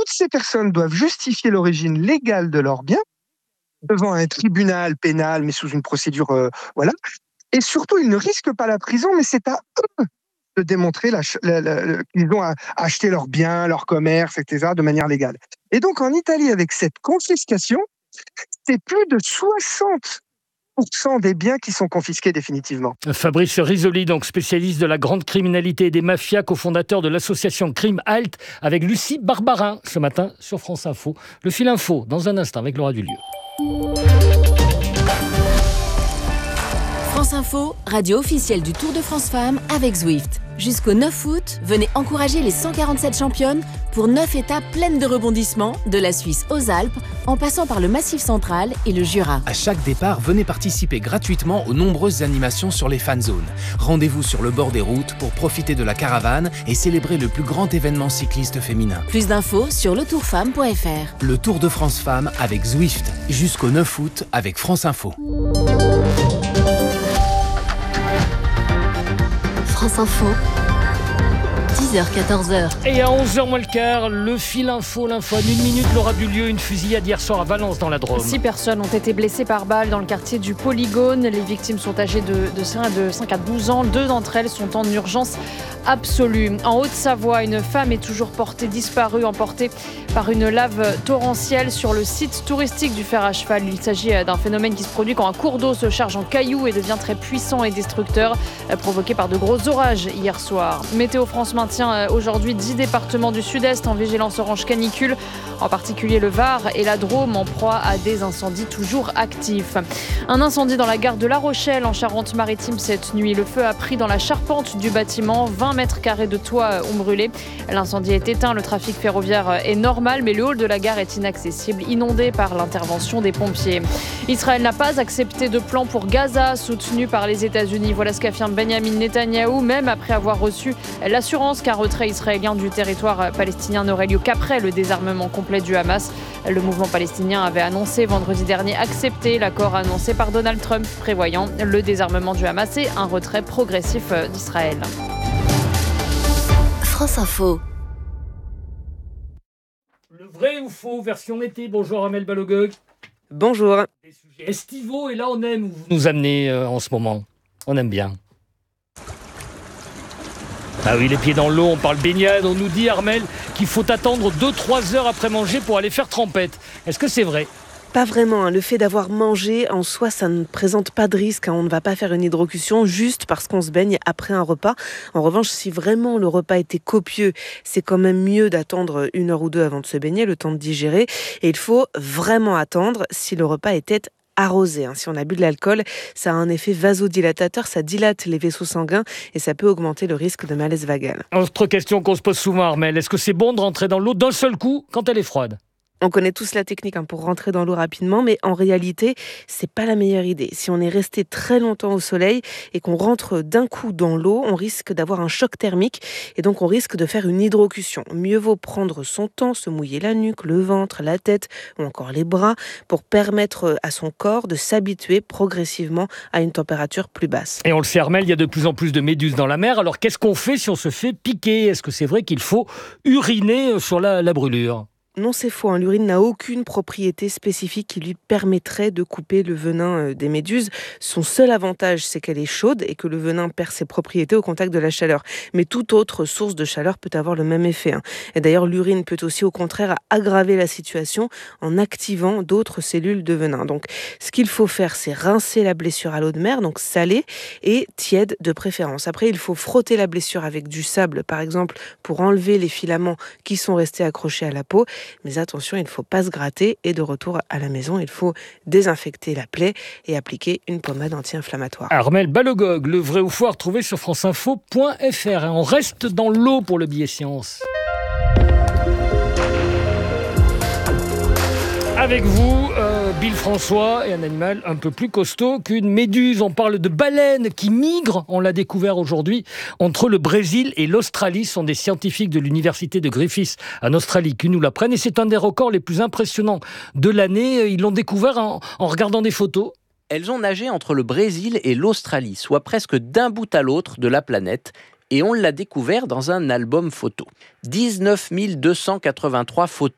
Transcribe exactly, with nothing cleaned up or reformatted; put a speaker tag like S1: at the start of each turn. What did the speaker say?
S1: ces personnes doivent justifier l'origine légale de leurs biens devant un tribunal pénal, mais sous une procédure, euh, voilà. Et surtout, ils ne risquent pas la prison, mais c'est à eux de démontrer la, la, la, qu'ils ont acheté leurs biens, leur commerce, et cetera, de manière légale. Et donc, en Italie, avec cette confiscation, c'est plus de soixante pour cent des biens qui sont confisqués définitivement.
S2: Fabrice Risoli, donc spécialiste de la grande criminalité et des mafias, cofondateur de l'association Crime Halt, avec Lucie Barbarin, ce matin sur France Info. Le fil info, dans un instant, avec Laura Dulieu.
S3: France Info, radio officielle du Tour de France Femmes avec Zwift. Jusqu'au neuf août, venez encourager les cent quarante-sept championnes pour neuf étapes pleines de rebondissements, de la Suisse aux Alpes, en passant par le Massif central et le Jura.
S4: À chaque départ, venez participer gratuitement aux nombreuses animations sur les fan zones. Rendez-vous sur le bord des routes pour profiter de la caravane et célébrer le plus grand événement cycliste féminin.
S3: Plus d'infos sur le tour femme point f r.
S4: Le Tour de France Femmes avec Zwift, jusqu'au neuf août avec France Info.
S3: France Info, dix heures quatorze heures.
S2: Et à onze heures moins le quart, le fil info, l'info. En une minute, Laura Dulieu, une fusillade hier soir à Valence dans la Drôme.
S5: Six personnes ont été blessées par balle dans le quartier du Polygone. Les victimes sont âgées de, de cinq à douze ans. Deux d'entre elles sont en urgence absolue. En Haute-Savoie, une femme est toujours portée disparue, emportée par une lave torrentielle sur le site touristique du Fer à Cheval. Il s'agit d'un phénomène qui se produit quand un cours d'eau se charge en cailloux et devient très puissant et destructeur, provoqué par de gros orages hier soir. Météo France maintient aujourd'hui dix départements du sud-est en vigilance orange canicule, en particulier le Var et la Drôme en proie à des incendies toujours actifs. Un incendie dans la gare de La Rochelle en Charente-Maritime cette nuit. Le feu a pris dans la charpente du bâtiment. vingt mètres carrés de toit ont brûlé. L'incendie est éteint, le trafic ferroviaire est normal, mais le hall de la gare est inaccessible, inondé par l'intervention des pompiers. Israël n'a pas accepté de plan pour Gaza, soutenu par les États-Unis. Voilà ce qu'affirme Benjamin Netanyahou, même après avoir reçu l'assurance qu'un retrait israélien du territoire palestinien n'aurait lieu qu'après le désarmement complet du Hamas. Le mouvement palestinien avait annoncé vendredi dernier accepter l'accord annoncé par Donald Trump, prévoyant le désarmement du Hamas et un retrait progressif d'Israël.
S3: France Info.
S2: Le vrai ou faux, version été. Bonjour Amel Balogog.
S6: Bonjour.
S2: Les sujets estivaux, et là on aime où vous nous amenez euh, en ce moment. On aime bien. Ah oui, les pieds dans l'eau, on parle baignade, on nous dit, Armel, qu'il faut attendre deux à trois heures après manger pour aller faire trempette. Est-ce que c'est vrai ?
S6: Pas vraiment. Hein. Le fait d'avoir mangé, en soi, ça ne présente pas de risque. Hein. On ne va pas faire une hydrocution juste parce qu'on se baigne après un repas. En revanche, si vraiment le repas était copieux, c'est quand même mieux d'attendre une heure ou deux avant de se baigner, le temps de digérer. Et il faut vraiment attendre si le repas était arrosé. Hein. Si on a bu de l'alcool, ça a un effet vasodilatateur, ça dilate les vaisseaux sanguins et ça peut augmenter le risque de malaise vagal.
S2: Autre question qu'on se pose souvent, Armel, est-ce que c'est bon de rentrer dans l'eau d'un seul coup quand elle est froide ?
S6: On connaît tous la technique hein, pour rentrer dans l'eau rapidement, mais en réalité, c'est pas la meilleure idée. Si on est resté très longtemps au soleil et qu'on rentre d'un coup dans l'eau, on risque d'avoir un choc thermique et donc on risque de faire une hydrocution. Mieux vaut prendre son temps, se mouiller la nuque, le ventre, la tête ou encore les bras pour permettre à son corps de s'habituer progressivement à une température plus basse.
S2: Et on le sait, Armel, il y a de plus en plus de méduses dans la mer. Alors qu'est-ce qu'on fait si on se fait piquer ? Est-ce que c'est vrai qu'il faut uriner sur la, la brûlure ?
S6: Non, c'est faux. Hein. L'urine n'a aucune propriété spécifique qui lui permettrait de couper le venin des méduses. Son seul avantage, c'est qu'elle est chaude et que le venin perd ses propriétés au contact de la chaleur. Mais toute autre source de chaleur peut avoir le même effet. Hein. Et d'ailleurs, l'urine peut aussi au contraire aggraver la situation en activant d'autres cellules de venin. Donc, ce qu'il faut faire, c'est rincer la blessure à l'eau de mer, donc salée et tiède de préférence. Après, il faut frotter la blessure avec du sable, par exemple, pour enlever les filaments qui sont restés accrochés à la peau. Mais attention, il ne faut pas se gratter et de retour à la maison, il faut désinfecter la plaie et appliquer une pommade anti-inflammatoire.
S2: Armel Balogog, le vrai ou faux à retrouver sur franceinfo point f r. On reste dans l'eau pour le billet science. Avec vous, euh, Bill François, et un animal un peu plus costaud qu'une méduse. On parle de baleines qui migrent, on l'a découvert aujourd'hui, entre le Brésil et l'Australie. Ce sont des scientifiques de l'université de Griffith en Australie qui nous l'apprennent. Et c'est un des records les plus impressionnants de l'année. Ils l'ont découvert en, en regardant des photos.
S7: Elles ont nagé entre le Brésil et l'Australie, soit presque d'un bout à l'autre de la planète. Et on l'a découvert dans un album photo. dix-neuf mille deux cent quatre-vingt-trois photos.